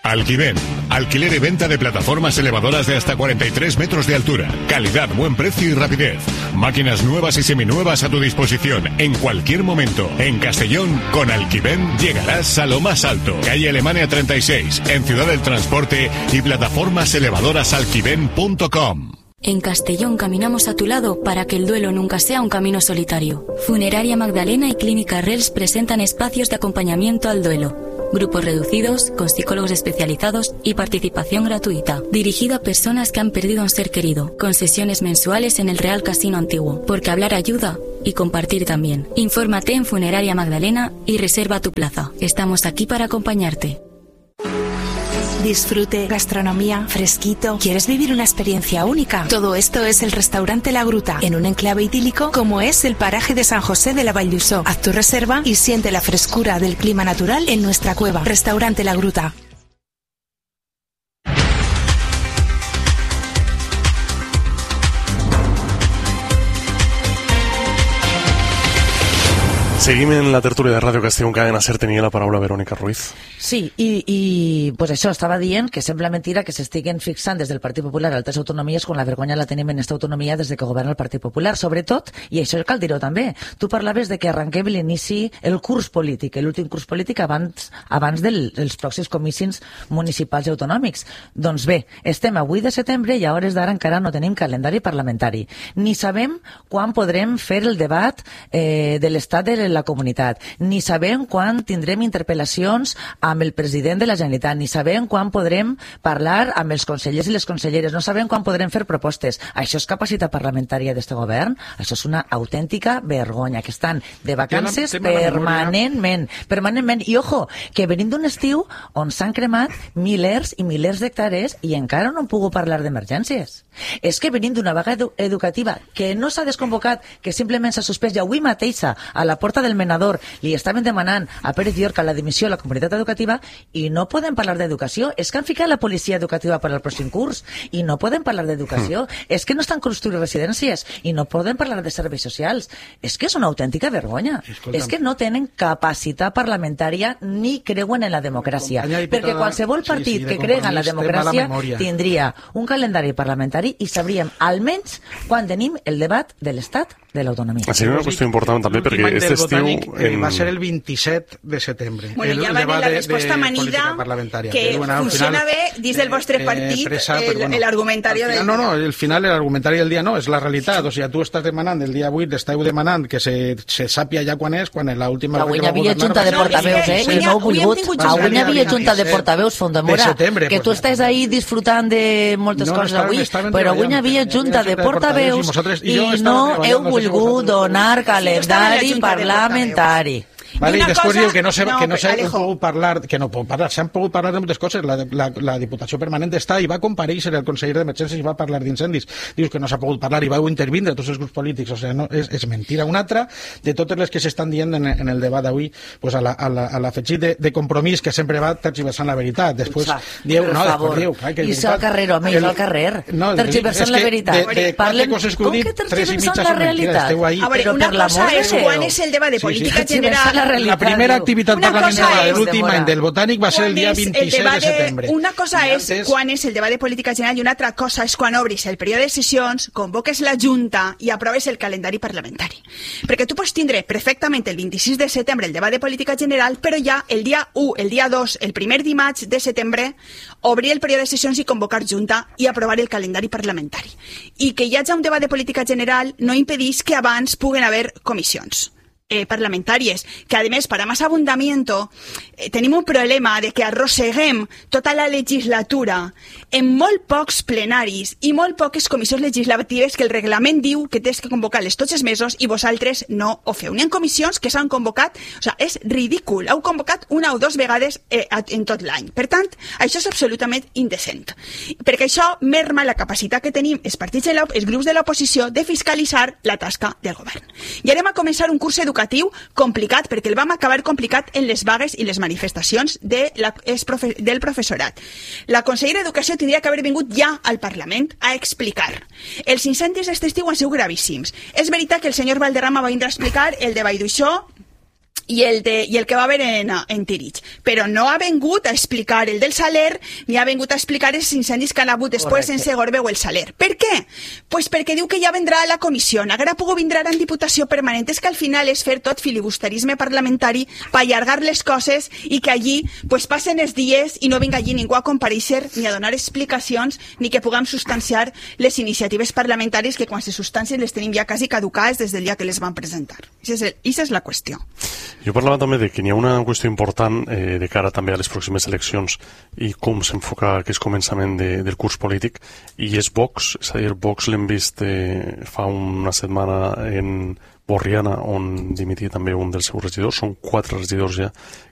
Alquiven, alquiler y venta de plataformas elevadoras de hasta 43 metros de altura. Calidad, buen precio y rapidez. Máquinas nuevas y seminuevas a tu disposición en cualquier momento. En Castellón, con Alquiven llegarás a lo más alto. Calle Alemania 36, en Ciudad del Transporte y plataformas elevadoras alquiven.com. En Castellón caminamos a tu lado para que el duelo nunca sea un camino solitario. Funeraria Magdalena y Clínica Rels presentan espacios de acompañamiento al duelo. Grupos reducidos, con psicólogos especializados y participación gratuita. Dirigido a personas que han perdido a un ser querido, con sesiones mensuales en el Real Casino Antiguo. Porque hablar ayuda y compartir también. Infórmate en Funeraria Magdalena y reserva tu plaza. Estamos aquí para acompañarte. Disfrute, gastronomía, fresquito. ¿Quieres vivir una experiencia única? Todo esto es el restaurante La Gruta, en un enclave idílico como es el paraje de San José de la Vall d'Uixó. Haz tu reserva y siente la frescura del clima natural en nuestra cueva. Restaurante La Gruta. Seguim en la tertúlia de Ràdio Castellón, Cadena Ser. Tenia la paraula Verònica Ruiz. Sí, i pues això, estava dient que sembla mentira que s'estiguen fixant des del Partit Popular a altres autonomies quan la vergonya la tenim en esta autonomia des de que governa el Partit Popular. Sobretot, i això cal dir-ho també, tu parlaves de que arrenquem l'inici, el curs polític, l'últim curs polític abans dels pròxims comissis municipals i autonòmics. Doncs bé, estem a 8 de setembre i a hores d'ara encara no tenim calendari parlamentari. Ni sabem quan podrem fer el debat de l'estat de la comunitat, ni sabem quan tindrem interpel·lacions amb el president de la Generalitat, ni sabem quan podrem parlar amb els consellers i les conselleres, no sabem quan podrem fer propostes. Això és capacitat parlamentària d'este govern? Això és una autèntica vergonya, que estan de vacances permanentment. I ojo, que venim d'un estiu on s'han cremat milers i milers d'hectàrees i encara no hem pogut parlar d'emergències. És que venim d'una vaga educativa que no s'ha desconvocat, que simplement s'ha suspès, i avui mateixa a la porta del Menador li estaven demanant a Pérez Llorca la dimissió a la comunitat educativa i no podem parlar d'educació. És que han ficat la policia educativa per al pròxim curs i no podem parlar d'educació. És que no estan construint residències i no podem parlar de serveis socials. És que és una autèntica vergonya. És que no tenen capacitat parlamentària ni creuen en la democràcia. Perquè qualsevol partit que crega en la democràcia tindria un calendari parlamentari i sabríem almenys quan tenim el debat de l'Estat de l'autonomia. Seria una qüestió important també perquè aquest estiu va ser el 27 de setembre. Bueno, ja va haver la resposta manida que funciona bé dins del vostre partit l'argumentari del... No, el final l'argumentari del dia no, és la realitat. O sigui, tu estàs demanant, el dia 8 estàs demanant que se sàpia ja quan és, quan l'última... Avui hi havia junta de portaveus, i no ho volgut. Avui hi havia junta de portaveus, Fondemora, que tu estàs ahí disfrutant de moltes coses avui, però avui hi havia junta de portaveus i no heu volgut donar calendari parlamentari. Vale, y después digo que no se pudo parlar, se han pogut parlar de moltes coses. La Diputació Permanent està i va comparèixer el conseller d'Emergències i va parlar d'incendis. Dius que no s'ha pogut parlar i va intervindre tots els grups polítics. O sigui, no, és mentira. Una altra de totes les que s'estan dient en el debat d'avui, pues a l'afegit de compromís que sempre va tergiversant la veritat. Després diu, no, després diu... I això al carrer, home, i al carrer. Tergiversant la veritat. Parlem, com que tergiversant la realitat? Una cosa és quan és el debat de política general. La primera activitat parlamentària de l'últim any del Botànic va ser el dia 26 de setembre. Una cosa és quan és el debat de política general i una altra cosa és quan obris el període de sessions, convoques la Junta i aproves el calendari parlamentari. Perquè tu pots tindre perfectament el 26 de setembre el debat de política general, però ja el dia 1, el dia 2, el primer dimarts de setembre, obrir el període de sessions i convocar Junta i aprovar el calendari parlamentari. I que hi hagi un debat de política general no impedís que abans puguen haver comissions parlamentàries, que a més para más abundamiento tenim un problema de que arrosseguem tota la legislatura en molt pocs plenaris i molt poques comissions legislatives que el reglament diu que tens que convocar-les tots els mesos i vosaltres no ho feu. N'hi ha comissions que s'han convocat, o sigui, és ridícul, heu convocat una o dues vegades en tot l'any. Per tant, això és absolutament indecent, perquè això merma la capacitat que tenim els partits, els grups de l'oposició de fiscalitzar la tasca del govern. I ara hem a començar un curs educatiu complicat, perquè el vam acabar complicat en les vagues i les manifestacions del professorat. La consellera d'Educació tindria que haver vingut ja al Parlament a explicar. Els incendis d'aquest estiu han sigut gravíssims. És veritat que el senyor Valderrama va vindre a explicar el de Vall d'Uixó i el que va haver en Tirich. Però no ha vingut a explicar el del Saler, ni ha vingut a explicar els incendis que han hagut després en Segorbe o el Saler. Per què? Pues perquè diu que ja vendrà a la comissió. Encara puc vindrà en Diputació Permanent. És que al final és fer tot filibusterisme parlamentari per allargar les coses i que allí pues, passen els dies i no vinga allí ningú a comparèixer ni a donar explicacions ni que puguem substanciar les iniciatives parlamentàries que quan se substancien les tenim ja quasi caducades des del dia que les van presentar. Aquesta és la qüestió. Jo parlava també de que hi ha una qüestió important de cara també a les pròximes eleccions i com s'enfoca aquest començament del curs polític, i és Vox. És a dir, Vox l'hem vist fa una setmana en Borriana, on dimitia també un dels seus regidors. Són 4 regidors ja